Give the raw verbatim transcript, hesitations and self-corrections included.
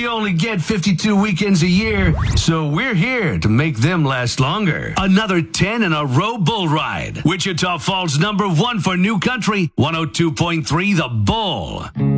We only get fifty-two weekends a year, so we're here to make them last longer. Another ten in a row bull ride. Wichita Falls number one for New Country, one oh two point three The Bull.